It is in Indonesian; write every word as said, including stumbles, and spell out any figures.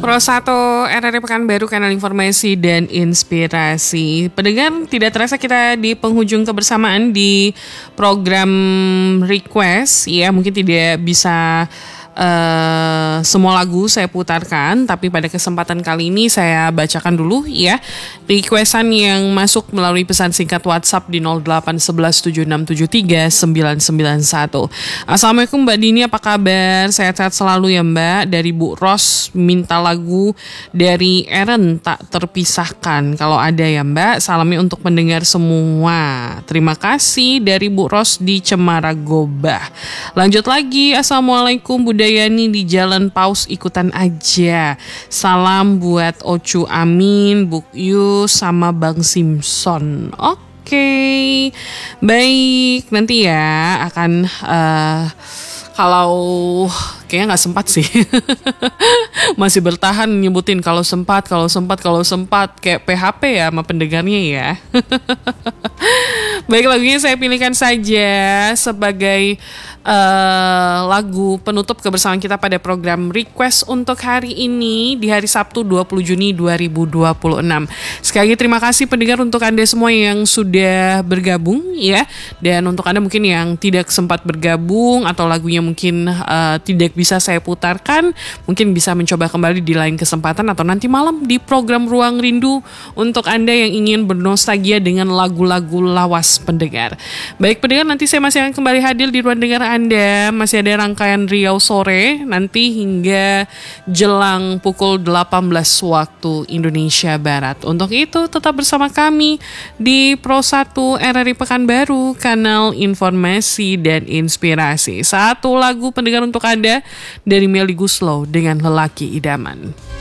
Pro satu R R I Pekanbaru, kanal informasi dan inspirasi. Pendengar, tidak terasa kita di penghujung kebersamaan di program request. Ya, mungkin tidak bisa Uh, semua lagu saya putarkan, tapi pada kesempatan kali ini saya bacakan dulu ya requestan yang masuk melalui pesan singkat WhatsApp di nol delapan satu satu tujuh enam tujuh tiga sembilan sembilan satu. Assalamualaikum Mbak Dini, apa kabar? Sehat-sehat selalu ya Mbak. Dari Bu Ros minta lagu dari Eren, Tak Terpisahkan. Kalau ada ya Mbak, salamnya untuk pendengar semua. Terima kasih dari Bu Ros di Cemara Gobah. Lanjut lagi, Assalamualaikum Budaya Yani di Jalan Paus, ikutan aja. Salam buat Ocu Amin, Buk Yu, sama Bang Simpson. Oke, okay. Baik, nanti ya akan uh, kalau kayaknya nggak sempat sih. Masih bertahan nyebutin kalau sempat, kalau sempat, kalau sempat kayak P H P ya sama pendengarnya ya. Baik, lagunya saya pilihkan saja sebagai uh, lagu penutup kebersamaan kita pada program request untuk hari ini di hari Sabtu dua puluh Juni dua ribu dua puluh enam. Sekali lagi terima kasih pendengar untuk Anda semua yang sudah bergabung ya. Dan untuk Anda mungkin yang tidak sempat bergabung atau lagunya mungkin uh, tidak bisa saya putarkan, mungkin bisa mencoba kembali di lain kesempatan atau nanti malam di program Ruang Rindu untuk Anda yang ingin bernostalgia dengan lagu-lagu lawas pendengar. Baik pendengar, nanti saya masih akan kembali hadir di ruang dengar Anda. Masih ada rangkaian Riau Sore nanti hingga jelang pukul delapan belas waktu Indonesia Barat. Untuk itu tetap bersama kami di Pro satu R R I Pekanbaru, kanal informasi dan inspirasi. Satu lagu pendengar untuk Anda dari Melly Guslow dengan Lelaki Idaman.